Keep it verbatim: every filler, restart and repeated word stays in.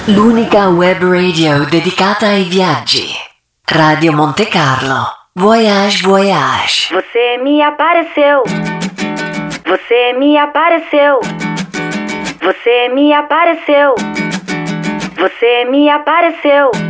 L'unica web radio dedicata ai viaggi. Radio Monte Carlo. Voyage, voyage. Você me apareceu. Você me apareceu. Você me apareceu. Você me apareceu.